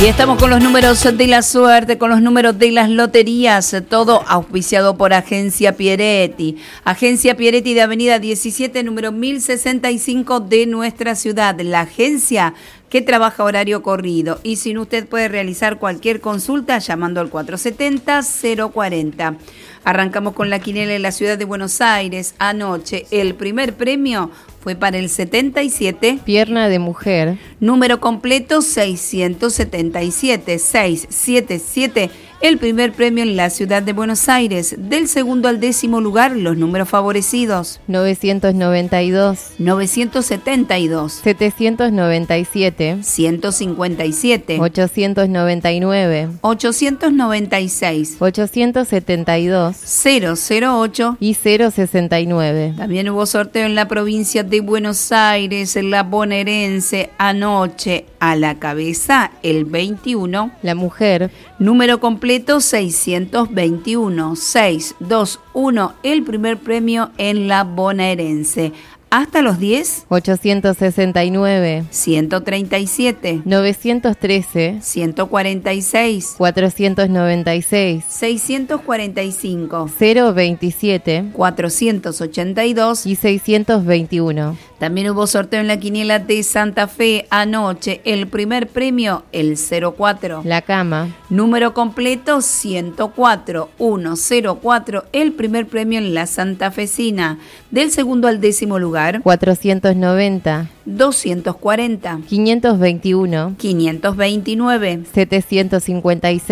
Y estamos con los números de la suerte, con los números de las loterías, todo auspiciado por Agencia Pieretti. Agencia Pieretti de Avenida 17, número 1065 de nuestra ciudad. La agencia que trabaja horario corrido. Y si no, usted puede realizar cualquier consulta llamando al 470-040. Arrancamos con la quiniela en la ciudad de Buenos Aires. Anoche el primer premio fue para el 77. Pierna de mujer. Número completo 677. 677. El primer premio en la ciudad de Buenos Aires. Del segundo al 10º lugar, los números favorecidos. 992. 972. 797. 157. 899. 896. 872. 008. Y 069. También hubo sorteo en la provincia de Buenos Aires, en la bonaerense, anoche. A la cabeza, el 21. La mujer. Número completo 621. 621. El primer premio en la bonaerense. Hasta los 10. 869. 137. 913. 146. 496. 645. 027. 482. Y 621. También hubo sorteo en la quiniela de Santa Fe anoche. El primer premio, el 04. La cama. Número completo 104. 104. El primer premio en la santafesina. Del segundo al 10º lugar. 490. 240. 521. 529. 756.